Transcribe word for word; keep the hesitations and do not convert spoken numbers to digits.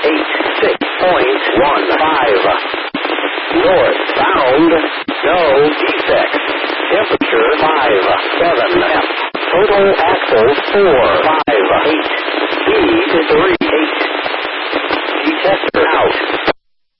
eight six point one five. Northbound, no defects. Temperature five seven. Total axles four five.